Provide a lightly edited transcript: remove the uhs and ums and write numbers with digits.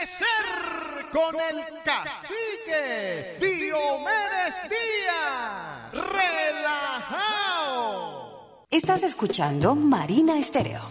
Amanecer con el cacique Diomedes Díaz. Relajao. Estás escuchando Marina Estéreo.